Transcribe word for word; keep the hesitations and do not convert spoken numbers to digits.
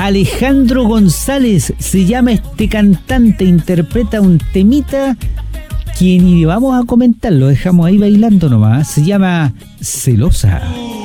Alejandro González se llama este cantante, interpreta un temita que ni vamos a comentar, lo dejamos ahí bailando nomás. Se llama Celosa.